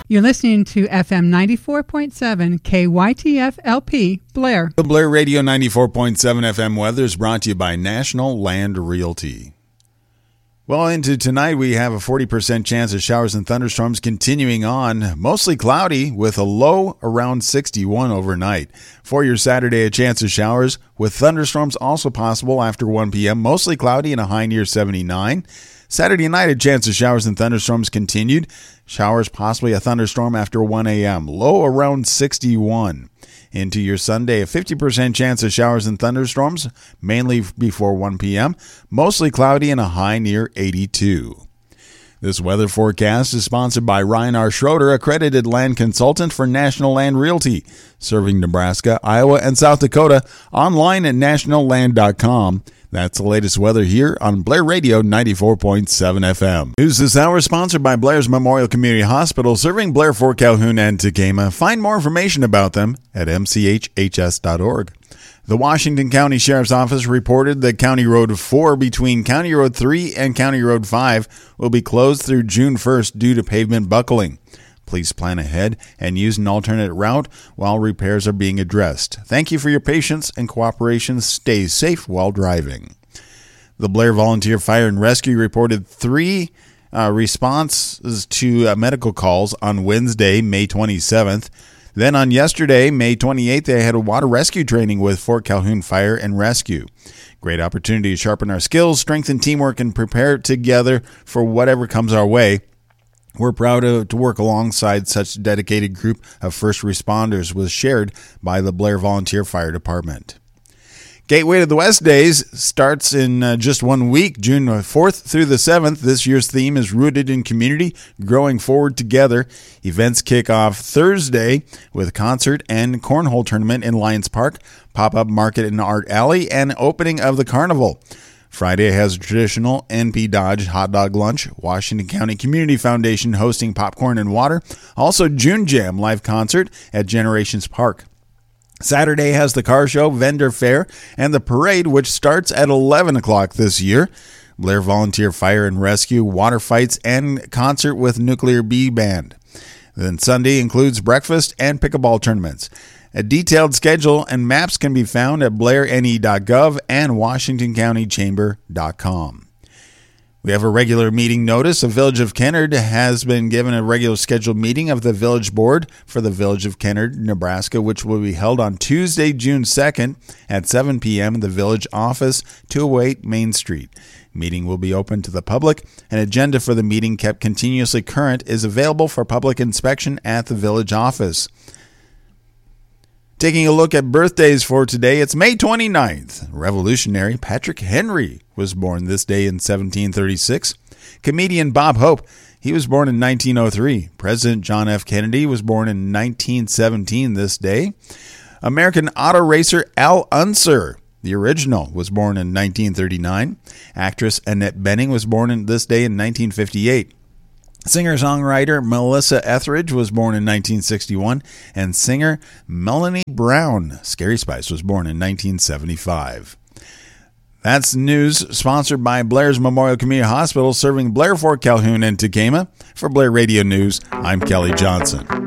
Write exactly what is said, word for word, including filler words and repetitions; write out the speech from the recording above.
You're listening to F M ninety-four point seven K Y T F L P, Blair. The Blair Radio ninety-four point seven F M weather is brought to you by National Land Realty. Well, into tonight, we have a forty percent chance of showers and thunderstorms continuing on. Mostly cloudy with a low around sixty-one overnight. For your Saturday, a chance of showers with thunderstorms also possible after one p.m. Mostly cloudy and a high near seventy-nine. Saturday night, a chance of showers and thunderstorms continued. Showers, possibly a thunderstorm after one a.m. Low around sixty-one. Into your Sunday, a fifty percent chance of showers and thunderstorms, mainly before one p.m. Mostly cloudy and a high near eighty-two. This weather forecast is sponsored by Ryan R. Schroeder, accredited land consultant for National Land Realty, serving Nebraska, Iowa, and South Dakota, online at national land dot com. That's the latest weather here on Blair Radio ninety-four point seven F M. News this hour is sponsored by Blair's Memorial Community Hospital, serving Blair, Fort Calhoun, and Tekamah. Find more information about them at m c h h s dot org. The Washington County Sheriff's Office reported that County Road four between County Road three and County Road five will be closed through June first due to pavement buckling. Please plan ahead and use an alternate route while repairs are being addressed. Thank you for your patience and cooperation. Stay safe while driving. The Blair Volunteer Fire and Rescue reported three uh, responses to uh, medical calls on Wednesday, May twenty-seventh. Then on yesterday, May twenty-eighth, they had a water rescue training with Fort Calhoun Fire and Rescue. Great opportunity to sharpen our skills, strengthen teamwork, and prepare together for whatever comes our way. We're proud to, to work alongside such a dedicated group of first responders, was shared by the Blair Volunteer Fire Department. Gateway to the West Days starts in uh, just one week, June fourth through the seventh. This year's theme is Rooted in Community, Growing Forward Together. Events kick off Thursday with concert and cornhole tournament in Lions Park, pop-up market in Art Alley, and opening of the carnival. Friday has a traditional N P Dodge hot dog lunch, Washington County Community Foundation hosting popcorn and water, also June Jam live concert at Generations Park. Saturday has the car show, vendor fair, and the parade, which starts at eleven o'clock this year. Blair Volunteer Fire and Rescue, water fights, and concert with Nuclear Bee Band. Then Sunday includes breakfast and pickleball tournaments. A detailed schedule and maps can be found at blair n e dot gov and washington county chamber dot com. We have a regular meeting notice. The Village of Kennard has been given a regular scheduled meeting of the Village Board for the Village of Kennard, Nebraska, which will be held on Tuesday, June second at seven p.m. in the Village Office, two oh eight Main Street. Meeting will be open to the public. An agenda for the meeting kept continuously current is available for public inspection at the Village Office. Taking a look at birthdays for today, it's May twenty-ninth. Revolutionary Patrick Henry was born this day in seventeen thirty-six. Comedian Bob Hope, he was born in nineteen oh three. President John F. Kennedy was born in nineteen seventeen this day. American auto racer Al Unser, the original, was born in nineteen thirty-nine. Actress Annette Bening was born in this day in nineteen fifty-eight. Singer-songwriter Melissa Etheridge was born in nineteen sixty-one, and singer Melanie Brown, Scary Spice, was born in nineteen seventy-five. That's news sponsored by Blair's Memorial Community Hospital, serving Blair, Fort Calhoun, and Tekamah. For Blair Radio News, I'm Kelly Johnson.